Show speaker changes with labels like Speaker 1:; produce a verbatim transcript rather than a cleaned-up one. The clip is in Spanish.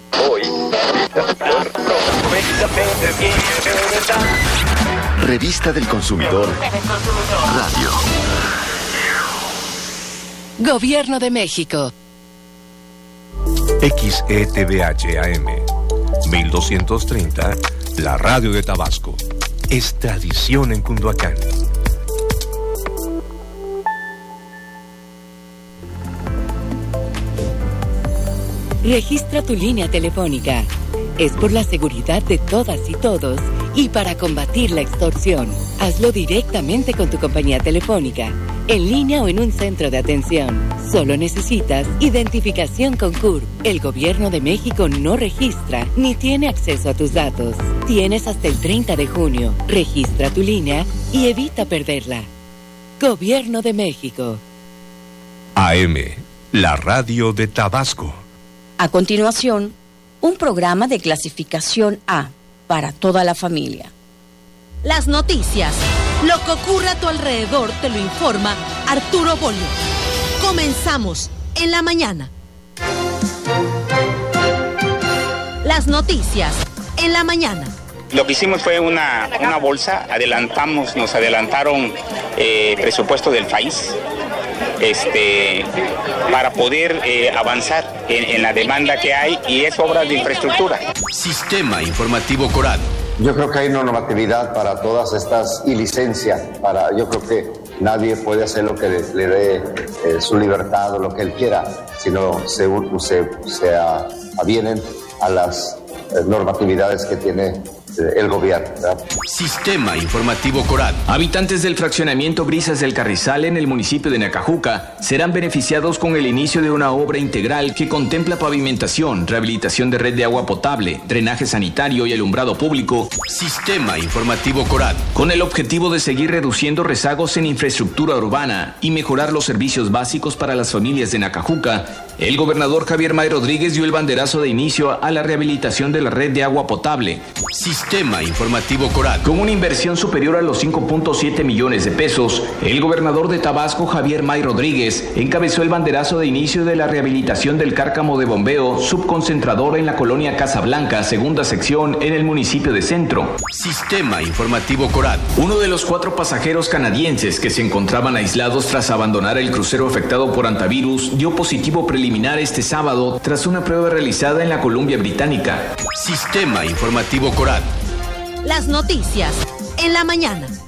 Speaker 1: Hoy,
Speaker 2: Revista del Consumidor Radio.
Speaker 3: Gobierno de México.
Speaker 4: X E T V H A M mil doscientos treinta, la radio de Tabasco. Es tradición en Cunduacán.
Speaker 3: Registra tu línea telefónica. Es por la seguridad de todas y todos y para combatir la extorsión. Hazlo directamente con tu compañía telefónica, en línea o en un centro de atención. Solo necesitas identificación con C U R P. El Gobierno de México no registra ni tiene acceso a tus datos. Tienes hasta el treinta de junio. Registra tu línea y evita perderla. Gobierno de México.
Speaker 4: A M, la radio de Tabasco.
Speaker 5: A continuación, un programa de clasificación A para toda la familia.
Speaker 6: Las noticias, lo que ocurre a tu alrededor te lo informa Arturo Bolio. Comenzamos en la mañana. Las noticias en la mañana.
Speaker 7: Lo que hicimos fue una, una bolsa, adelantamos, nos adelantaron eh, presupuesto del país. Este, para poder eh, avanzar en, en la demanda que hay, y es obra de infraestructura.
Speaker 8: Sistema Informativo Corat.
Speaker 9: Yo creo que hay normatividad para todas estas y licencia para, yo creo que nadie puede hacer lo que le, le dé eh, su libertad o lo que él quiera, sino se, se, se a, avienen a las eh, normatividades que tiene el gobierno, ¿verdad?
Speaker 8: Sistema Informativo Corat. Habitantes del fraccionamiento Brisas del Carrizal en el municipio de Nacajuca serán beneficiados con el inicio de una obra integral que contempla pavimentación, rehabilitación de red de agua potable, drenaje sanitario y alumbrado público. Sistema Informativo Corat. Con el objetivo de seguir reduciendo rezagos en infraestructura urbana y mejorar los servicios básicos para las familias de Nacajuca, el gobernador Javier May Rodríguez dio el banderazo de inicio a la rehabilitación de la red de agua potable. Sistema Informativo Corat. Con una inversión superior a los cinco punto siete millones de pesos, el gobernador de Tabasco, Javier May Rodríguez, encabezó el banderazo de inicio de la rehabilitación del cárcamo de bombeo subconcentrador en la colonia Casablanca, segunda sección, en el municipio de Centro. Sistema Informativo Corat. Uno de los cuatro pasajeros canadienses que se encontraban aislados tras abandonar el crucero afectado por antivirus dio positivo preliminar este sábado tras una prueba realizada en la Columbia Británica. Sistema Informativo Corat.
Speaker 6: Las noticias en la mañana.